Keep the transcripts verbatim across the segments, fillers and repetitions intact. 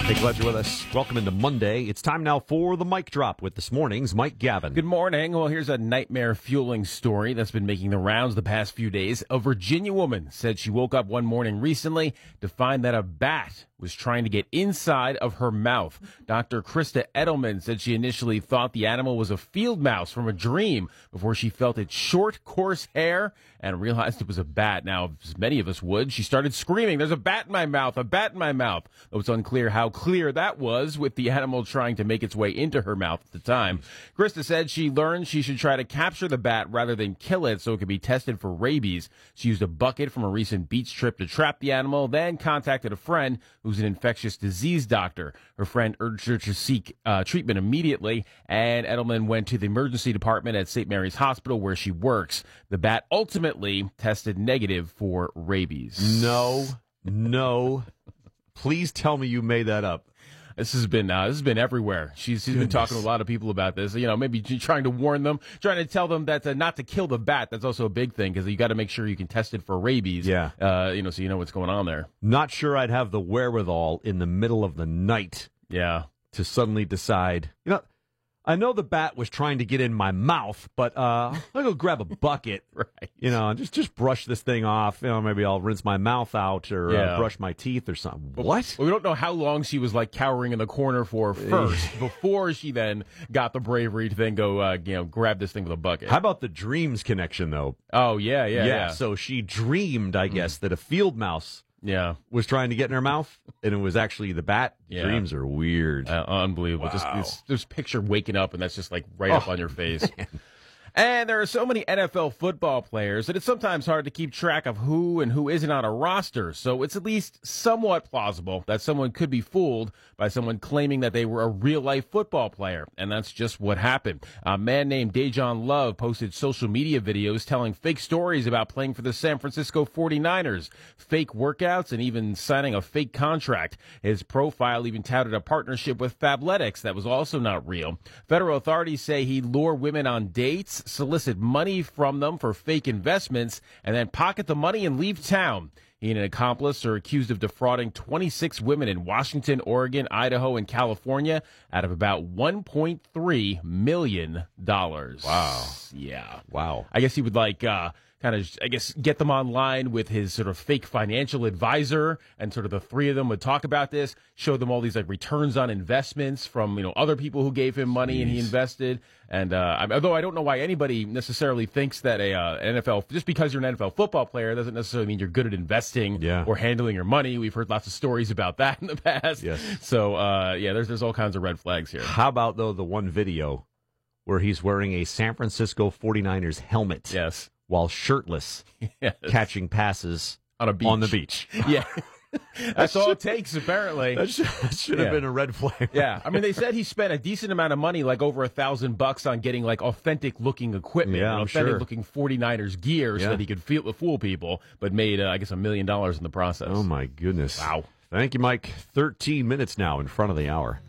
Hey, glad you're with us. Welcome into Monday. It's time now for the Mic Drop with this morning's Mike Gavin. Good morning. Well, here's a nightmare-fueling story that's been making the rounds the past few days. A Virginia woman said she woke up one morning recently to find that a bat was trying to get inside of her mouth. Doctor Krista Edelman said she initially thought the animal was a field mouse from a dream before she felt its short, coarse hair and realized it was a bat. Now, as many of us would, she started screaming, "There's a bat in my mouth, a bat in my mouth." Though it's unclear how clear that was with the animal trying to make its way into her mouth at the time. Krista said she learned she should try to capture the bat rather than kill it so it could be tested for rabies. She used a bucket from a recent beach trip to trap the animal, then contacted a friend who's an infectious disease doctor. Her friend urged her to seek uh, treatment immediately, and Edelman went to the emergency department at Saint Mary's Hospital where she works. The bat ultimately tested negative for rabies. No, no. Please tell me you made that up. This has been uh, this has been everywhere. She's, she's been talking to a lot of people about this. You know, maybe trying to warn them, trying to tell them that uh, not to kill the bat. That's also a big thing because you got to make sure you can test it for rabies. Yeah. Uh, you know, so you know what's going on there. Not sure I'd have the wherewithal in the middle of the night. Yeah. To suddenly decide, you know, I know the bat was trying to get in my mouth, but uh, I'll go grab a bucket, right? You know, and just just brush this thing off. You know, maybe I'll rinse my mouth out or yeah. uh, brush my teeth or something. But, what? Well, we don't know how long she was like cowering in the corner for first, before she then got the bravery to then go, uh, you know, grab this thing with a bucket. How about the dreams connection, though? Oh yeah, yeah, yeah. yeah. So she dreamed, I guess, mm. that a field mouse. Yeah, was trying to get in her mouth, and it was actually the bat. Yeah. Dreams are weird, uh, unbelievable. Wow. Just this, this picture waking up, and that's just like right oh, up on your face. Man. And there are so many N F L football players that it's sometimes hard to keep track of who and who isn't on a roster. So it's at least somewhat plausible that someone could be fooled by someone claiming that they were a real-life football player. And that's just what happened. A man named Dejon Love posted social media videos telling fake stories about playing for the San Francisco forty-niners, fake workouts, and even signing a fake contract. His profile even touted a partnership with Fabletics that was also not real. Federal authorities say he lured women on dates, solicit money from them for fake investments, and then pocket the money and leave town. He and an accomplice are accused of defrauding twenty-six women in Washington, Oregon, Idaho, and California out of about one point three million dollars. Wow. Yeah. Wow. I guess he would like... Uh, kind of, I guess, get them online with his sort of fake financial advisor, and sort of the three of them would talk about this, show them all these like returns on investments from, you know, other people who gave him money Jeez. and he invested. And uh, although I don't know why anybody necessarily thinks that a uh, N F L, just because you're an N F L football player doesn't necessarily mean you're good at investing yeah. or handling your money. We've heard lots of stories about that in the past. Yes. So, uh, yeah, there's there's all kinds of red flags here. How about, though, the one video where he's wearing a San Francisco forty-niners helmet? Yes. While shirtless, yes. catching passes on a beach. On the beach. Yeah. That's all it takes, apparently. That should, that should have yeah. been a red flag. Yeah. I mean, they said he spent a decent amount of money, like over a thousand bucks on getting like authentic looking equipment, yeah, and authentic sure. looking forty-niners gear so yeah. that he could feel, fool people, but made, uh, I guess, a million dollars in the process. Oh, my goodness. Wow. Thank you, Mike. thirteen minutes now in front of the hour.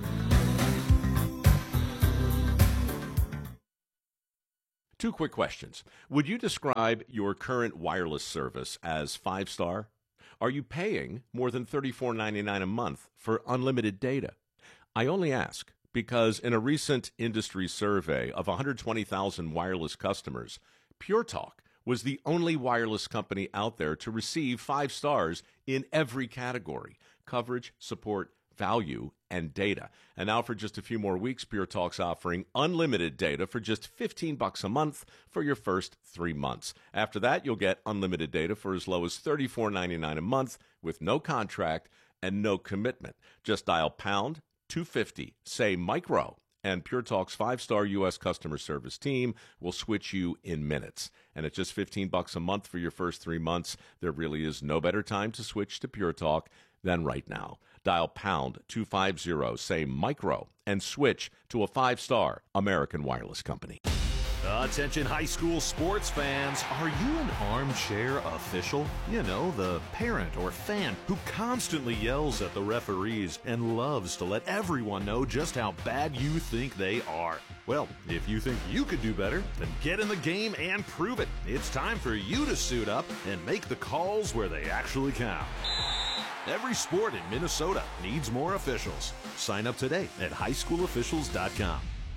Two quick questions. Would you describe your current wireless service as five-star? Are you paying more than thirty-four ninety-nine a month for unlimited data? I only ask because in a recent industry survey of one hundred twenty thousand wireless customers, Pure Talk was the only wireless company out there to receive five stars in every category: coverage, support, value, and data. And now for just a few more weeks, Pure Talk's offering unlimited data for just fifteen bucks a month for your first three months. After that, you'll get unlimited data for as low as thirty-four ninety-nine a month with no contract and no commitment. Just dial pound two fifty, say micro, and Pure Talk's five-star U S customer service team will switch you in minutes. And at just fifteen bucks a month for your first three months, there really is no better time to switch to Pure Talk than right now. Dial pound two fifty, say micro, and switch to a five-star American wireless company. Attention high school sports fans, are you an armchair official? You know, the parent or fan who constantly yells at the referees and loves to let everyone know just how bad you think they are. Well, if you think you could do better, then get in the game and prove it. It's time for you to suit up and make the calls where they actually count. Every sport in Minnesota needs more officials. Sign up today at high school officials dot com.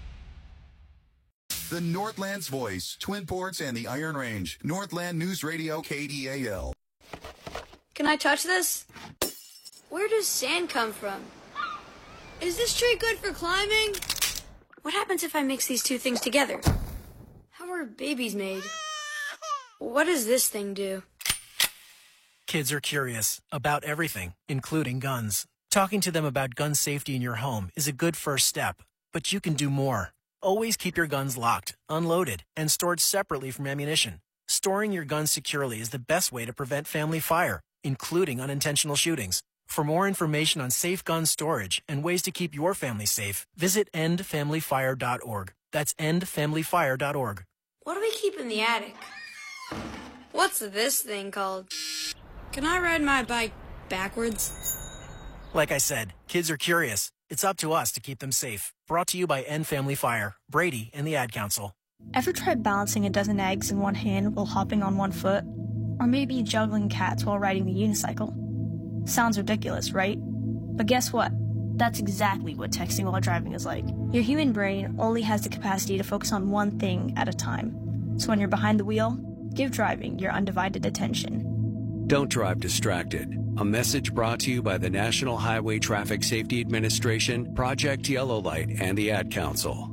The Northland's Voice, Twin Ports, and the Iron Range. Northland News Radio, K D A L. Can I touch this? Where does sand come from? Is this tree good for climbing? What happens if I mix these two things together? How are babies made? What does this thing do? Kids are curious about everything, including guns. Talking to them about gun safety in your home is a good first step, but you can do more. Always keep your guns locked, unloaded, and stored separately from ammunition. Storing your guns securely is the best way to prevent family fire, including unintentional shootings. For more information on safe gun storage and ways to keep your family safe, visit end family fire dot org. That's end family fire dot org. What do we keep in the attic? What's this thing called? Can I ride my bike backwards? Like I said, kids are curious. It's up to us to keep them safe. Brought to you by End Family Fire, Brady, and the Ad Council. Ever tried balancing a dozen eggs in one hand while hopping on one foot? Or maybe juggling cats while riding the unicycle? Sounds ridiculous, right? But guess what? That's exactly what texting while driving is like. Your human brain only has the capacity to focus on one thing at a time. So when you're behind the wheel, give driving your undivided attention. Don't drive distracted. A message brought to you by the National Highway Traffic Safety Administration, Project Yellow Light, and the Ad Council.